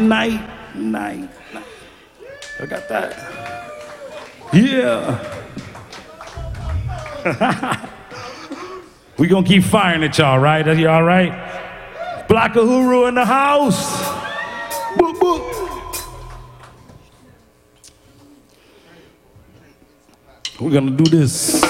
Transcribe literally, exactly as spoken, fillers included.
night, night, night. I got that. Yeah. We gonna keep firing at y'all, right? Are you all right? Black Uhuru in the house. Boop, boop. We're gonna do this.